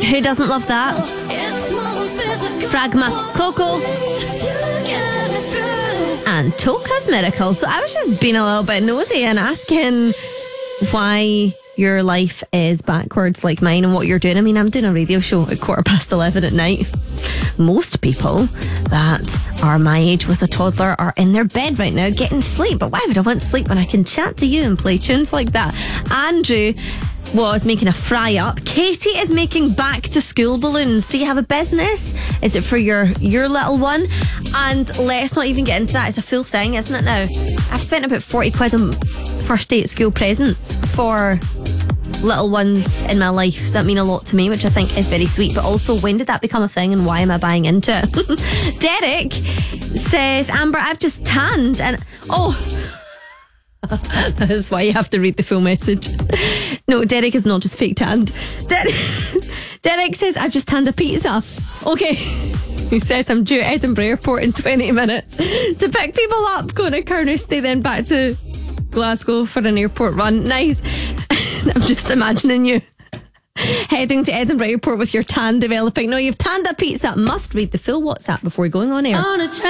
Who doesn't love that? Fragma, Coco, and Toka's Miracle. So I was just being a little bit nosy and asking why your life is backwards like mine and what you're doing. I mean, I'm doing a radio show at 11:15 at night. Most people that are my age with a toddler are in their bed right now getting sleep. But why would I want sleep when I can chat to you and play tunes like that? Andrew was making a fry up. Katie is making back to school balloons. Do you have a business? Is it for your little one? And let's not even get into that. It's a full thing, isn't it now? I've spent about 40 quid on first day at school presents for little ones in my life that mean a lot to me, which I think is very sweet. But also, when did that become a thing and why am I buying into it? Derek says, Amber, I've just tanned and that is why you have to read the full message. No, Derek is not just fake tanned. Derek says, I've just tanned a pizza. Okay. He says, I'm due at Edinburgh Airport in 20 minutes to pick people up, going to Carnoustie, then back to Glasgow for an airport run. Nice. I'm just imagining you heading to Edinburgh Airport with your tan developing. No, you've tanned a pizza. Must read the full WhatsApp before going on air.